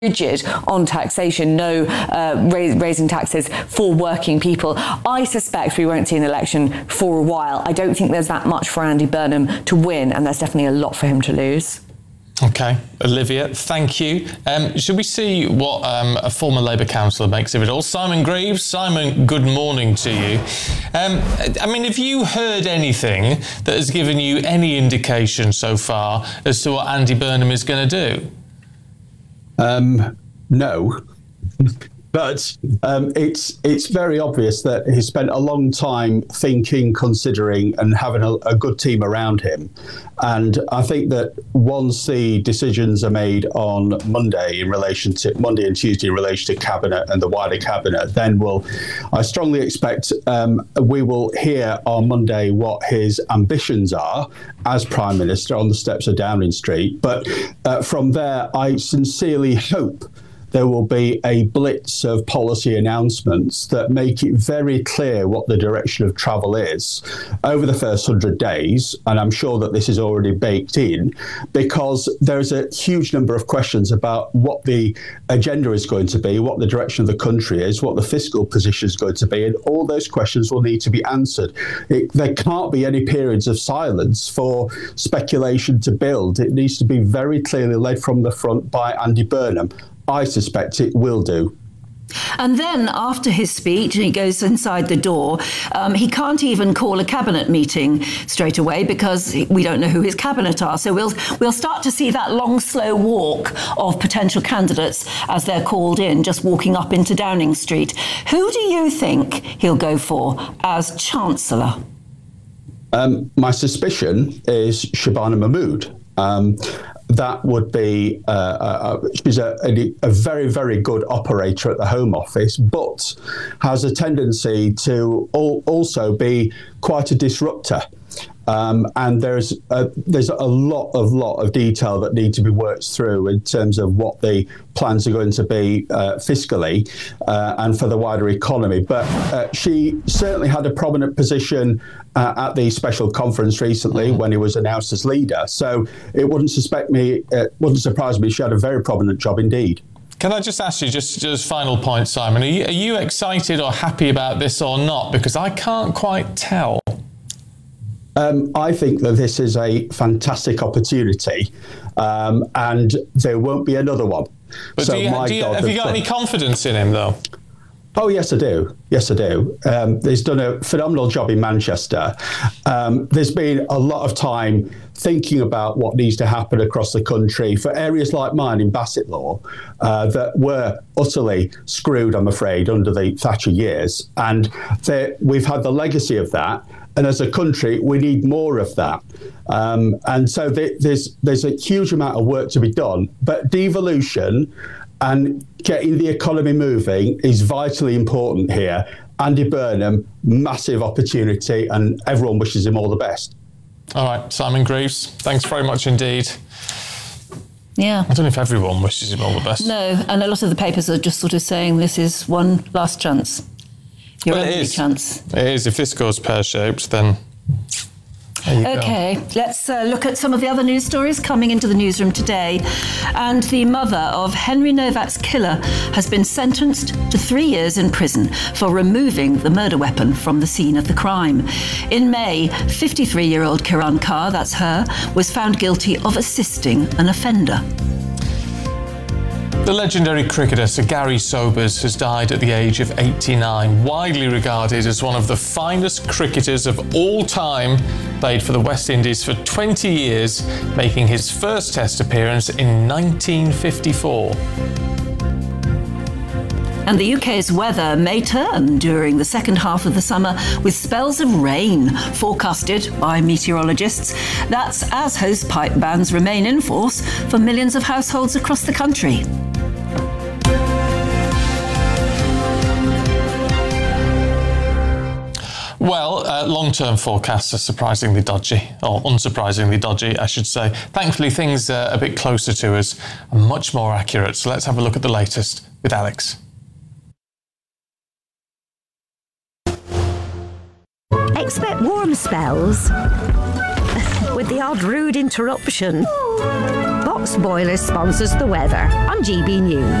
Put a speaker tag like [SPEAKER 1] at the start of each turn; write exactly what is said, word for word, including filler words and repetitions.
[SPEAKER 1] rigid on taxation, no uh, raise, raising taxes for working people. I suspect we won't see an election for a while. I don't think there's that much for Andy Burnham to win, and there's definitely a lot for him to lose.
[SPEAKER 2] OK, Olivia, thank you. Um, should we see what um, a former Labour councillor makes of it all? Simon Greaves. Simon, good morning to you. Um, I mean, have you heard anything that has given you any indication so far as to what Andy Burnham is going to do?
[SPEAKER 3] Um, no. But um, it's it's very obvious that he spent a long time thinking, considering, and having a, a good team around him. And I think that once the decisions are made on Monday in relation to Monday and Tuesday in relation to cabinet and the wider cabinet, then we'll, I strongly expect um, we will hear on Monday what his ambitions are as Prime Minister on the steps of Downing Street. But uh, from there, I sincerely hope there will be a blitz of policy announcements that make it very clear what the direction of travel is over the first hundred days. And I'm sure that this is already baked in, because there's a huge number of questions about what the agenda is going to be, what the direction of the country is, what the fiscal position is going to be. And all those questions will need to be answered. It, there can't be any periods of silence for speculation to build. It needs to be very clearly led from the front by Andy Burnham. I suspect it will do.
[SPEAKER 4] And then after his speech, he goes inside the door. Um, he can't even call a cabinet meeting straight away because we don't know who his cabinet are. So we'll we'll start to see that long, slow walk of potential candidates as they're called in, just walking up into Downing Street. Who do you think he'll go for as Chancellor?
[SPEAKER 3] Um, my suspicion is Shabana Mahmood. Um, That would be, uh, uh, she's a, a, a very, very good operator at the Home Office, but has a tendency to al- also be quite a disruptor. Um, and there's a, there's a lot of lot of detail that need to be worked through in terms of what the plans are going to be uh, fiscally uh, and for the wider economy. But uh, she certainly had a prominent position uh, at the special conference recently mm-hmm. when he was announced as leader. So it wouldn't suspect me, it wouldn't surprise me. She had a very prominent job indeed.
[SPEAKER 2] Can I just ask you, just just final point, Simon, are you, are you excited or happy about this or not? Because I can't quite tell.
[SPEAKER 3] Um, I think that this is a fantastic opportunity, um, and there won't be another one.
[SPEAKER 2] But so, do you, my do you, God, have you got any confidence in him, though?
[SPEAKER 3] Oh, yes, I do. Yes, I do. Um, he's done a phenomenal job in Manchester. Um, there's been a lot of time thinking about what needs to happen across the country for areas like mine in Bassetlaw uh, that were utterly screwed, I'm afraid, under the Thatcher years. And we've had the legacy of that. And as a country, we need more of that. Um, and so th- there's there's a huge amount of work to be done. But devolution and getting the economy moving is vitally important here. Andy Burnham, massive opportunity, and everyone wishes him all the best.
[SPEAKER 2] All right, Simon Greaves, thanks very much indeed.
[SPEAKER 4] Yeah.
[SPEAKER 2] I don't know if everyone wishes him all the best.
[SPEAKER 4] No, and a lot of the papers are just sort of saying this is one last chance. Your
[SPEAKER 2] well,
[SPEAKER 4] only
[SPEAKER 2] it is.
[SPEAKER 4] chance.
[SPEAKER 2] It is. If this goes pear-shaped, then there you
[SPEAKER 4] okay,
[SPEAKER 2] go.
[SPEAKER 4] let's uh, look at some of the other news stories coming into the newsroom today. And the mother of Henry Novak's killer has been sentenced to three years in prison for removing the murder weapon from the scene of the crime. In May, fifty-three-year-old Kiran Kaur, that's her, was found guilty of assisting an offender.
[SPEAKER 2] The legendary cricketer Sir Gary Sobers has died at the age of eighty-nine, widely regarded as one of the finest cricketers of all time. Played for the West Indies for twenty years, making his first Test appearance in nineteen fifty-four.
[SPEAKER 4] And the U K's weather may turn during the second half of the summer with spells of rain forecasted by meteorologists. That's as hose pipe bans remain in force for millions of households across the country.
[SPEAKER 2] Well, uh, long-term forecasts are surprisingly dodgy, or unsurprisingly dodgy, I should say. Thankfully, things are a bit closer to us and much more accurate. So let's have a look at the latest with Alex.
[SPEAKER 5] Expect warm spells with the odd rude interruption. But Cox Boilers sponsors the weather on G B News.